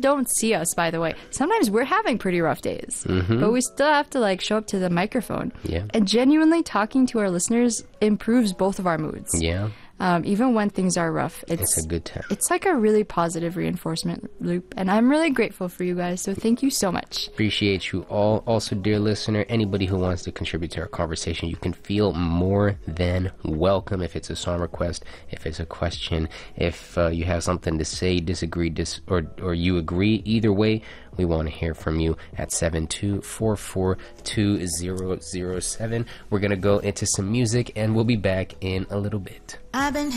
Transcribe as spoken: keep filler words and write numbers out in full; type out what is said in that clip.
don't see us, by the way, sometimes we're having pretty rough days, mm-hmm. but we still have to like show up to the microphone. Yeah. And genuinely talking to our listeners improves both of our moods. Yeah. Um, even when things are rough, it's, It's a good time. It's like a really positive reinforcement loop, and I'm really grateful for you guys, so thank you so much. Appreciate you all. Also, dear listener, anybody who wants to contribute to our conversation, you can feel more than welcome. If it's a song request, if it's a question, if uh, you have something to say, disagree, dis- or, or you agree, either way, we want to hear from you at seven two four four two zero zero seven. We're going to go into some music, and we'll be back in a little bit. I've been